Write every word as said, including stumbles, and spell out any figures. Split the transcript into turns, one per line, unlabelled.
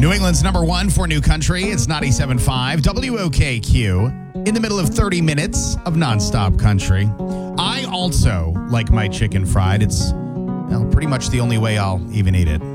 New England's number one for New Country. It's ninety-seven point five W O K Q. In the middle of thirty minutes of nonstop country. I also like my chicken fried. It's well, pretty much the only way I'll even eat it.